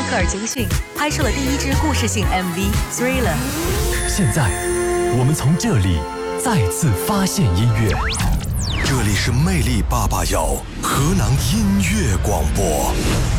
克尔·杰克逊拍摄了第一支故事性 MV《Thriller》。 现在，我们从这里再次发现音乐。 这里是魅力881河南音乐广播。